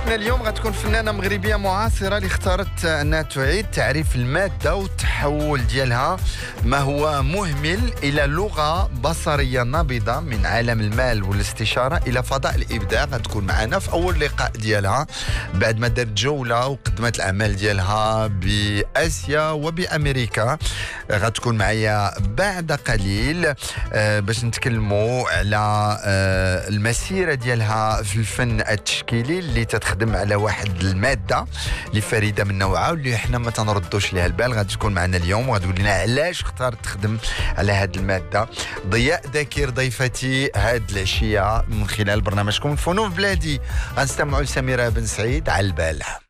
ضيفتنا اليوم غتكون فنانة مغربية معاصرة اللي اختارت أنها تعيد تعريف المادة والتحول ديالها ما هو مهمل إلى لغة بصرية نابضة من عالم المال والاستشارة إلى فضاء الإبداع. غتكون معنا في أول لقاء ديالها بعد ما دارت جولة وقدمت الأعمال ديالها بآسيا وبأمريكا. غتكون معايا بعد قليل باش نتكلموا على المسيرة ديالها في الفن التشكيلي اللي تتخدم على واحد المادة اللي فريدة من نوعها واللي احنا ما تنردوش ليها البال. غادي تكون معنا اليوم وغتقول لنا علاش اختارت تخدم على هذه المادة. ضياء ذاكر ضيفتي هاد العشية من خلال برنامجكم فنون بلادي. غنستمعوا لسميرة بن سعيد على البالح.